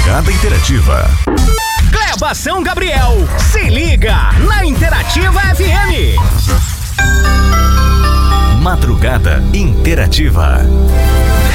Madrugada Interativa. Gleba São Gabriel, se liga na Interativa FM. Madrugada Interativa.